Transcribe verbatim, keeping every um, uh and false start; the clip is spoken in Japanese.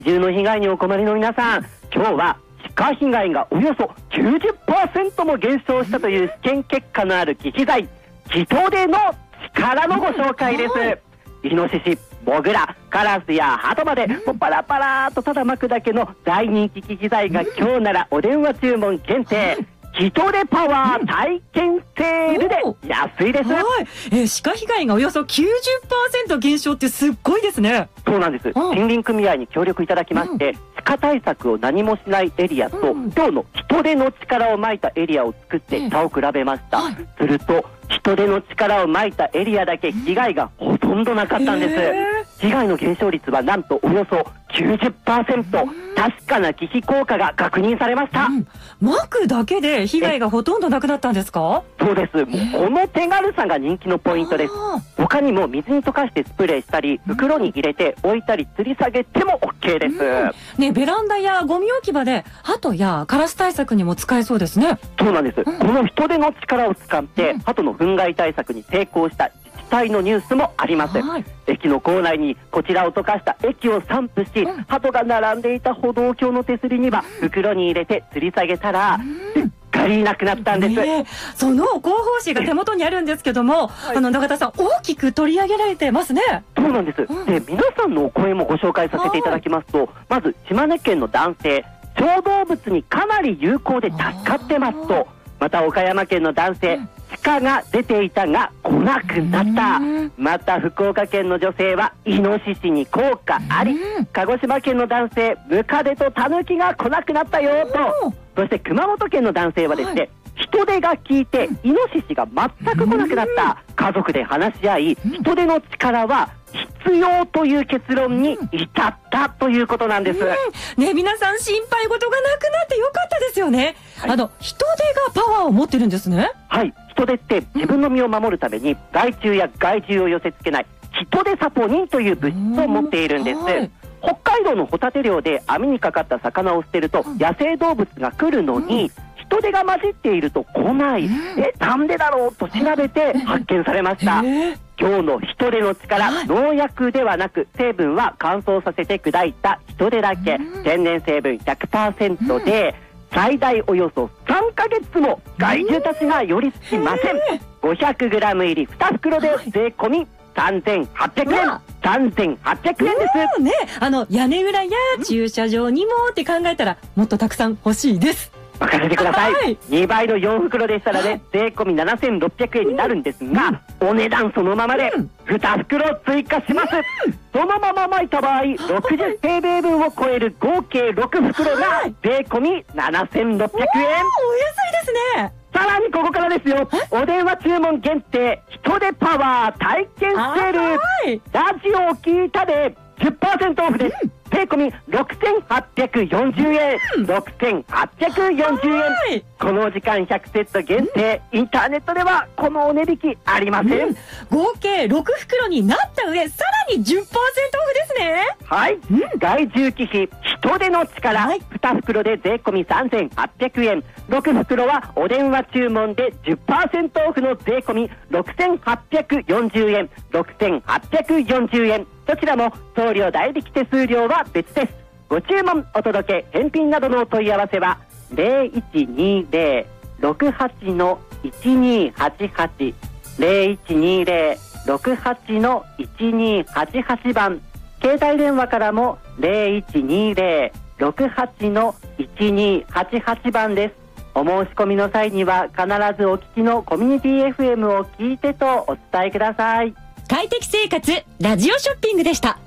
獣の被害にお困りの皆さん、今日は鹿被害がおよそ きゅうじゅっパーセント も減少したという試験結果のある忌避剤人手の力のご紹介です。イノシシ、モグラ、カラスやハトまでもうパラパラーとただ巻くだけの大人気忌避剤が今日ならお電話注文限定人手パワー体験セールで安いです。 はい、えー、鹿被害がおよそ きゅうじゅっパーセント 減少ってすっごいですね。 そうなんです。森林組合に協力いただきまして、うん、鹿対策を何もしないエリアと、うん、今日の人手の力をまいたエリアを作って差を比べました、はい、すると人手の力をまいたエリアだけ被害がほとんどなかったんです、えー、被害の減少率はなんとおよそ きゅうじゅっパーセント、うん、確かな忌避効果が確認されました、うん、 巻くだけで被害がほとんどなくなったんですか？ そうです。もうこの手軽さが人気のポイントです。他にも水に溶かしてスプレーしたり袋に入れて置いたり吊り下げても OK です、うんね、ベランダやゴミ置き場でハトやカラス対策にも使えそうですね。 そうなんです、うん、この人手の力を使ってハトの憤慨対策に成功した自治体のニュースもあります、はい、駅の構内にこちらを溶かした液を散布し、うん、ハトが並んでいた歩道橋の手すりには袋に入れて吊り下げたら、うん足りなくなったんです、 ね、その広報誌が手元にあるんですけども、はい、あの永田さん大きく取り上げられてますね。 そうなんです、うん、で皆さんのお声もご紹介させていただきますと、まず島根県の男性、小動物にかなり有効で助かってますと、また岡山県の男性、鹿が出ていたが来なくなった、また福岡県の女性はイノシシに効果あり、鹿児島県の男性、ムカデとタヌキが来なくなったよと、そして熊本県の男性はですね、はい、人手が効いてイノシシが全く来なくなった、家族で話し合い人手の力は必要という結論に至ったということなんです、 うん、ね、皆さん心配事がなくなってよかったですよね、はい、あの人手がパワーを持ってるんですね。 はい、人手って自分の身を守るために害虫や害獣を寄せ付けない人手サポニンという物質を持っているんです、はい、北海道のホタテ漁で網にかかった魚を捨てると野生動物が来るのに人手が混じっていると来ない、え、なんでだろうと調べて発見されました。今日の人手の力、農薬ではなく成分は乾燥させて砕いた人手だけ、天然成分 ひゃくパーセント で最大およそさんかげつも害獣たちが寄りつきません。 ごひゃくグラム 入りに袋で税込みさんぜんはっぴゃくえん、さんぜんはっぴゃくえんですね。あの屋根裏や駐車場にもって考えたらもっとたくさん欲しいです。 任せてください、はい、にばいのよん袋でしたらね、税込みななせんろっぴゃくえんになるんですが、うん、お値段そのままでに袋追加します、うん、そのまま巻いた場合ろくじゅう平米分を超える合計ろく袋が税込みななせんろっぴゃくえん、お安いですね。 さらにここからですよ、お電話注文限定人手パワー体験セール、ラジオを聞いたで じゅっパーセント オフです、うん、税込みろくせんはっぴゃくよんじゅうえん、うん、ろくせんはっぴゃくよんじゅうえん、この時間ひゃくセット限定、うん、インターネットではこのお値引きありません、うん、 合計ろく袋になった上さらに じゅっパーセント オフですね。 はい、うん、害獣忌避人手の力、はい、に袋で税込みさんぜんはっぴゃくえん、ろく袋はお電話注文で じゅっパーセント オフの税込みろくせんはっぴゃくよんじゅうえん、ろくせんはっぴゃくよんじゅうえん、どちらも送料代引き手数料は別です。ご注文お届け返品などのお問い合わせは ゼロいちにゼロ ろくはち いちにはちはち ゼロいちにゼロ ろくはち いちにはちはち 番、携帯電話からも ゼロいちにゼロ ろくはち いちにはちはち 番です。お申し込みの際には必ずお聞きのコミュニティ エフエム を聞いてとお伝えください。 快適生活ラジオショッピングでした。